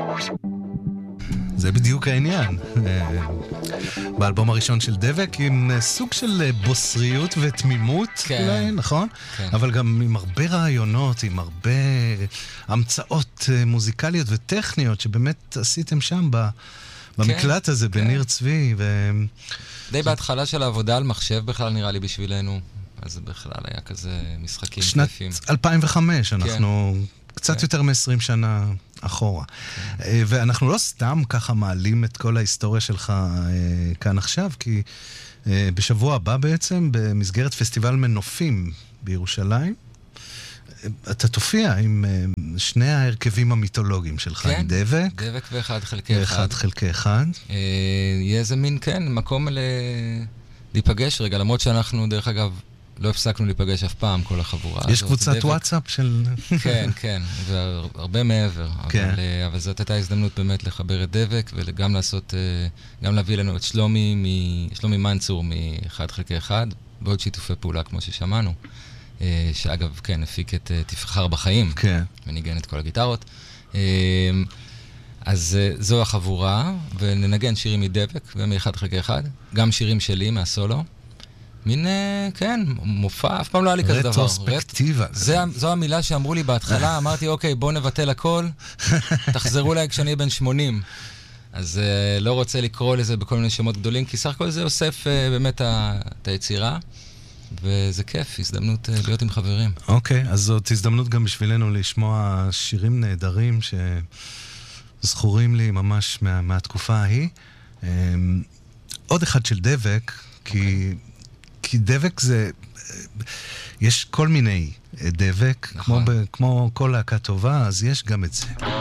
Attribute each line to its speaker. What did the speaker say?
Speaker 1: זה בדיוק העניין. באלבום הראשון של דבק, עם סוג של בוסריות ותמימות, אולי, נכון? אבל גם עם הרבה רעיונות, עם הרבה המצאות מוזיקליות וטכניות, שבאמת עשיתם שם במקלט הזה, בניר צבי.
Speaker 2: די בהתחלה של העבודה על מחשב בכלל נראה לי בשבילנו, אז זה בכלל היה כזה משחקים כיפים.
Speaker 1: שנת 2005, אנחנו קצת יותר מ-20 שנה אחורה. ואנחנו לא סתם ככה מעלים את כל ההיסטוריה שלך כאן עכשיו, כי בשבוע הבא בעצם, במסגרת פסטיבל מנופים בירושלים, אתה תופיע עם שני ההרכבים המיתולוגיים שלך, עם דבק.
Speaker 2: דבק ואחד חלקי אחד.
Speaker 1: ואחד חלקי אחד.
Speaker 2: יהיה איזה מין, כן, מקום להיפגש רגע, למרות שאנחנו, דרך אגב, לא הפסקנו להיפגש אף פעם, כל החבורה.
Speaker 1: יש קבוצת וואטסאפ של...
Speaker 2: כן, כן, והרבה מעבר. אבל זאת הייתה הזדמנות באמת לחבר את דבק, וגם לעשות, גם להביא לנו את שלומי מנצור מאחד חלקי אחד, ועוד שיתופי פעולה כמו ששמענו. שאגב, כן, הפיק את תבחר בחיים, וניגן את כל הגיטרות. אז זו החבורה, וננגן שירים מדבק, ומאחד חלקי אחד, גם שירים שלי מהסולו. מין, כן, מופע, אף פעם לא היה לי כזה דבר.
Speaker 1: רטרוספקטיבה.
Speaker 2: זו המילה שאמרו לי בהתחלה, אמרתי, אוקיי, בוא נבטל הכל, תחזרו אליי כשאני בן 80. אז לא רוצה לקרוא לזה בכל מיני שמות גדולים, כי סך הכל זה אוסף באמת את היצירה. וזה כיף, הזדמנות להיות עם חברים.
Speaker 1: אוקיי, אז זאת הזדמנות גם בשבילנו לשמוע שירים נהדרים שזכורים לי ממש מהתקופה ההיא. עוד אחד של דבק, כי דבק זה... יש כל מיני דבק, כמו כל להקה טובה, אז יש גם את זה.